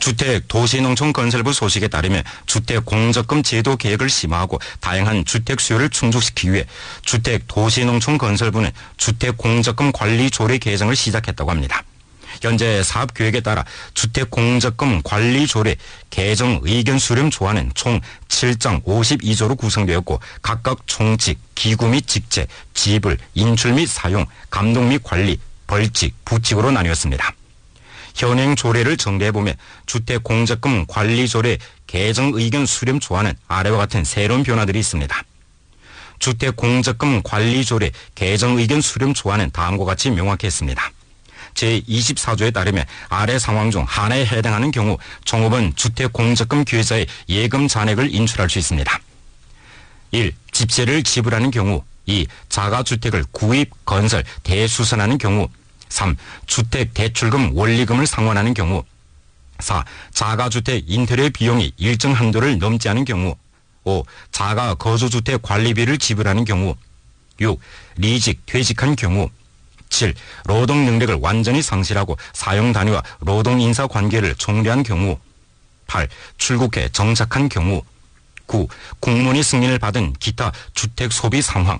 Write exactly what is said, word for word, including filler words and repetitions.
주택도시농촌건설부 소식에 따르면 주택공적금 제도 계획을 심화하고 다양한 주택 수요를 충족시키기 위해 주택도시농촌건설부는 주택공적금 관리 조례 개정을 시작했다고 합니다. 현재 사업계획에 따라 주택공적금 관리조례 개정 의견 수렴 조안은 총 칠 장 오십이 조로 구성되었고 각각 총칙, 기구 및 직제, 지불, 인출 및 사용, 감독 및 관리, 벌칙, 부칙으로 나뉘었습니다. 현행 조례를 정리해보면 주택공적금 관리조례 개정 의견 수렴 조안은 아래와 같은 새로운 변화들이 있습니다. 주택공적금 관리조례 개정 의견 수렴 조안은 다음과 같이 명확했습니다. 제이십사 조에 따르면 아래 상황 중 하나에 해당하는 경우 종업원 주택공적금 기회자의 예금 잔액을 인출할 수 있습니다. 일. 집세를 지불하는 경우. 이. 자가주택을 구입, 건설, 대수선하는 경우. 삼. 주택 대출금 원리금을 상환하는 경우. 사. 자가주택 인테리어 비용이 일정 한도를 넘지 않은 경우. 오. 자가 거주주택 관리비를 지불하는 경우. 육. 리직, 퇴직한 경우. 칠. 노동 능력을 완전히 상실하고 사용 단위와 노동 인사 관계를 총리한 경우. 팔. 출국해 정착한 경우. 구. 공무원이 승인을 받은 기타 주택 소비 상황.